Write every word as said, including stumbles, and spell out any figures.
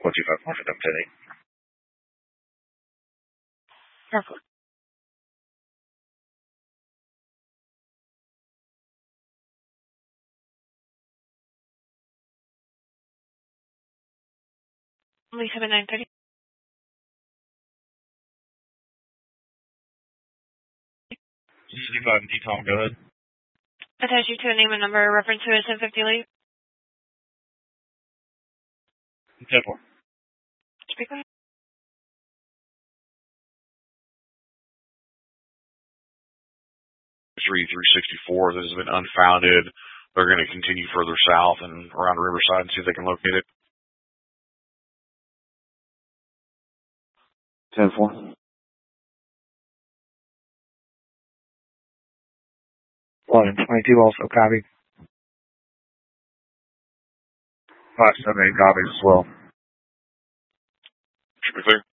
one two five four for them ten eight. Careful. Lee seven nine thirty. sixty-five D Tom, go ahead. Attach you to a name and number reference to a ten fifty Lee. ten four. Speak with three three sixty-four. This has been unfounded. They're going to continue further south and around Riverside and see if they can locate it. ten four. eleven twenty-two also copy. five seven eight copies as well. Should be clear.